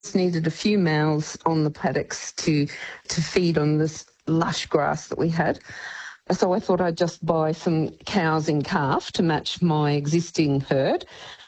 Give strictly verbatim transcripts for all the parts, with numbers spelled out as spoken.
Just needed a few mouths on the paddocks to to feed on this lush grass that we had. So I thought I'd just buy some cows in calf to match my existing herd.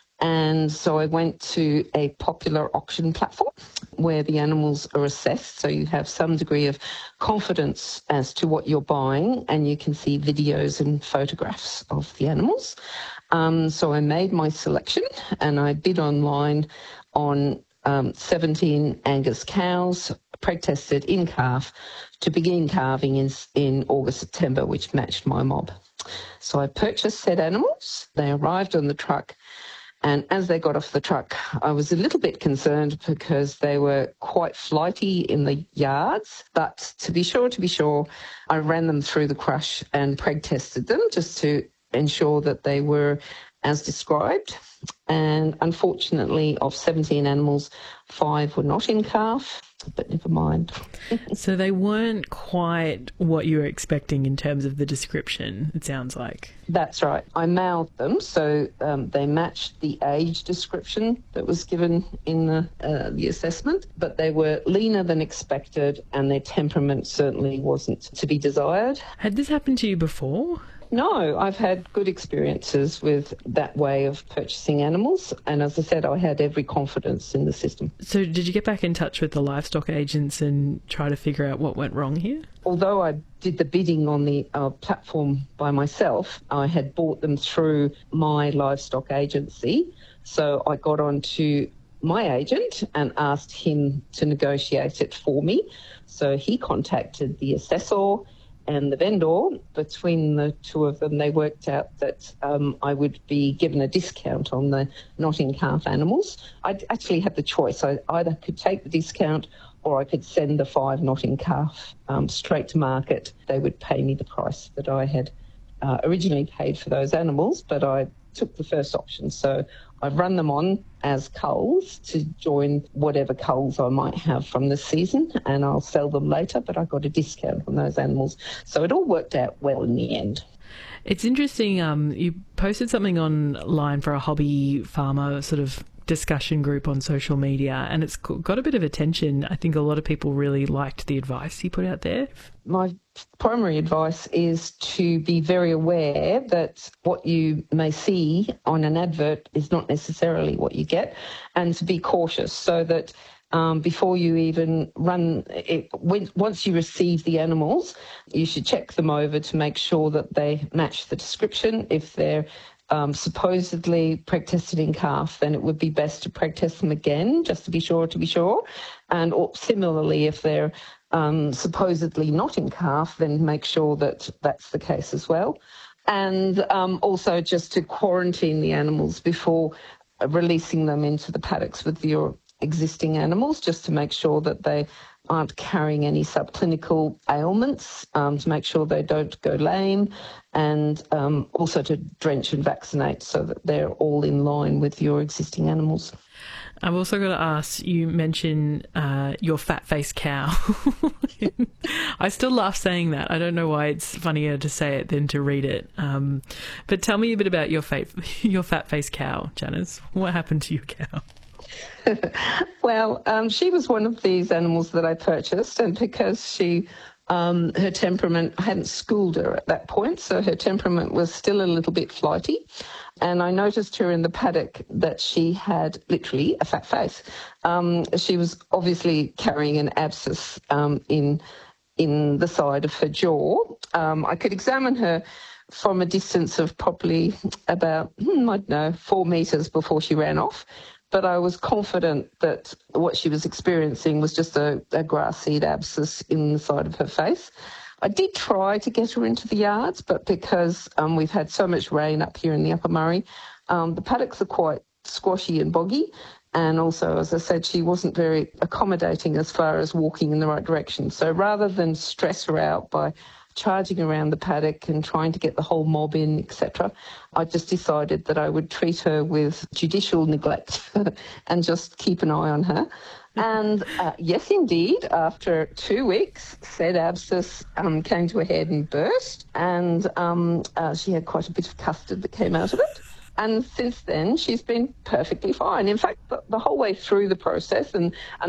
And so I went to a popular auction platform where the animals are assessed, so you have some degree of confidence as to what you're buying, and you can see videos and photographs of the animals. Um, so I made my selection and I bid online on um, seventeen Angus cows, preg-tested in calf, to begin calving in, in August, September, which matched my mob. So I purchased said animals. They arrived on the truck. And as they got off the truck, I was a little bit concerned because they were quite flighty in the yards. But to be sure, to be sure, I ran them through the crush and preg tested them just to ensure that they were as described. And unfortunately, of seventeen animals, five were not in calf, but never mind. So they weren't quite what you were expecting in terms of the description, it sounds like. That's right. I mouthed them, so um, they matched the age description that was given in the, uh, the assessment, but they were leaner than expected and their temperament certainly wasn't to be desired. Had this happened to you before? No, I've had good experiences with that way of purchasing animals. And as I said, I had every confidence in the system. So did you get back in touch with the livestock agents and try to figure out what went wrong here? Although I did the bidding on the uh, platform by myself, I had bought them through my livestock agency. So I got on to my agent and asked him to negotiate it for me. So he contacted the assessor and the vendor. Between the two of them, they worked out that um, I would be given a discount on the not in calf animals. I actually had the choice. I either could take the discount or I could send the five not in calf um, straight to market. They would pay me the price that I had uh, originally paid for those animals, but I took the first option. So I've run them on as culls to join whatever culls I might have from this season, and I'll sell them later, but I got a discount on those animals. So it all worked out well in the end. It's interesting, um, you posted something online for a hobby farmer sort of discussion group on social media, and it's got a bit of attention. I think a lot of people really liked the advice you put out there. My primary advice is to be very aware that what you may see on an advert is not necessarily what you get, and to be cautious so that um, before you even run it, when, once you receive the animals, you should check them over to make sure that they match the description. If they're Um, supposedly preg-tested in calf, then it would be best to preg-test them again, just to be sure, to be sure. And or similarly, if they're um, supposedly not in calf, then make sure that that's the case as well. And um, also just to quarantine the animals before releasing them into the paddocks with your existing animals, just to make sure that they aren't carrying any subclinical ailments, um, to make sure they don't go lame, and um, also to drench and vaccinate so that they're all in line with your existing animals. I've also got to ask, you mentioned uh, your fat-faced cow. I still laugh saying that. I don't know why it's funnier to say it than to read it. Um, but tell me a bit about your, fa- your fat-faced cow, Janice. What happened to your cow? Well, um, she was one of these animals that I purchased, and because she, um, her temperament, I hadn't schooled her at that point, so her temperament was still a little bit flighty. And I noticed her in the paddock that she had literally a fat face. Um, she was obviously carrying an abscess um, in in the side of her jaw. Um, I could examine her from a distance of probably about, hmm, I don't know, four metres before she ran off. But I was confident that what she was experiencing was just a, a grass seed abscess in the side of her face. I did try to get her into the yards, but because um, we've had so much rain up here in the Upper Murray, um, the paddocks are quite squashy and boggy. And also, as I said, she wasn't very accommodating as far as walking in the right direction. So rather than stress her out by charging around the paddock and trying to get the whole mob in, et cetera, I just decided that I would treat her with judicial neglect and just keep an eye on her. And uh, yes, indeed, after two weeks, said abscess um, came to a head and burst, and um, uh, she had quite a bit of custard that came out of it. And since then, she's been perfectly fine. In fact, the, the whole way through the process, and, and